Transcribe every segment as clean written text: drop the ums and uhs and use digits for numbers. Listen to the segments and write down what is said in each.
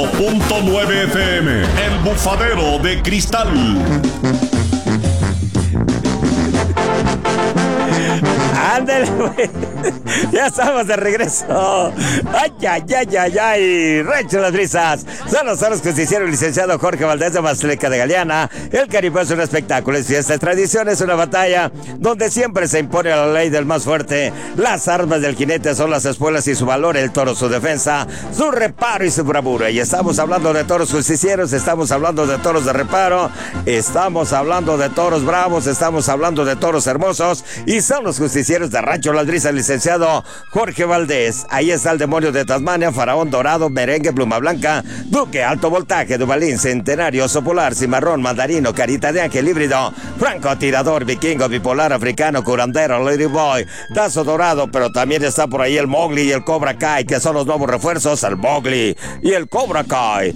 .9 FM, El Bufadero de Cristal. Ándale, güey. Ya estamos de regreso. Ay, ay, ay, ay, ay. Rancho Las Brisas. Son los que se hicieron el licenciado Jorge Valdés de Mazleca de Galeana. El Caribú es un espectáculo, es fiesta, es tradición, es una batalla donde siempre se impone la ley del más fuerte. Las armas del jinete son las espuelas y su valor, el toro su defensa, su reparo y su bravura. Y estamos hablando de toros justicieros, estamos hablando de toros de reparo, estamos hablando de toros bravos, estamos hablando de toros hermosos. Y son los justicieros de Rancho Las Brisas, licenciado Jorge Valdés. Ahí está el demonio de Tasmania, faraón dorado, merengue, pluma blanca, duque, alto voltaje, dubalín, centenario, sopolar, cimarrón, mandarino, carita de ángel, híbrido, franco, tirador, vikingo, bipolar, africano, curandero, ladyboy, tazo dorado, pero también está por ahí el Mowgli y el Cobra Kai, que son los nuevos refuerzos, el Mowgli y el Cobra Kai.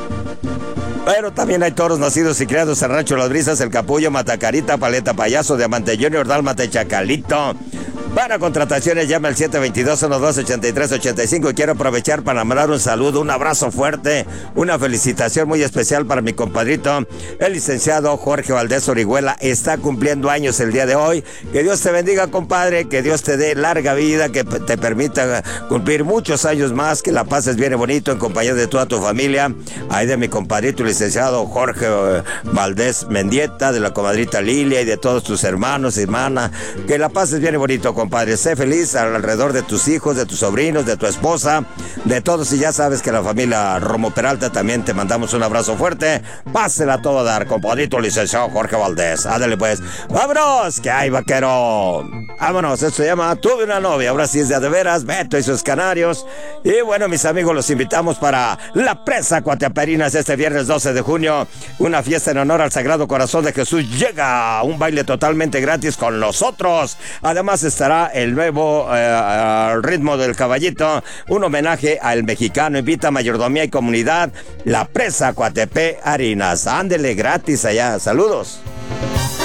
Pero también hay toros nacidos y criados en Rancho Las Brisas, el Capullo, Matacarita, Paleta Payaso, Diamante Junior, Dálmata y Chacalito. Para contrataciones llama al 722-12-83-85 y quiero aprovechar para mandar un saludo, un abrazo fuerte, una felicitación muy especial para mi compadrito, el licenciado Jorge Valdés Orihuela. Está cumpliendo años el día de hoy. Que Dios te bendiga, compadre, que Dios te dé larga vida, que te permita cumplir muchos años más, que la pases bien y bonito en compañía de toda tu familia. Ahí de mi compadrito, el licenciado Jorge Valdés Mendieta, de la comadrita Lilia y de todos tus hermanos y hermanas. Que la pases bien y bonito, compadre. Sé feliz alrededor de tus hijos, de tus sobrinos, de tu esposa, de todos. Y ya sabes que la familia Romo Peralta también te mandamos un abrazo fuerte. Pásela todo a dar, compadrito licenciado Jorge Valdés. Ándale pues. ¡Vámonos! ¡Que hay, vaquero! Vámonos, esto se llama Tuve una novia. Ahora sí es de veras, Beto y sus canarios. Y bueno, mis amigos, los invitamos para la presa Cuateaperinas este viernes 12 de junio. Una fiesta en honor al Sagrado Corazón de Jesús. Llega un baile totalmente gratis con nosotros. Además estará el nuevo ritmo del caballito, un homenaje al mexicano. Invita a mayordomía y comunidad, la presa Cuatepe Harinas. Ándele gratis allá. Saludos.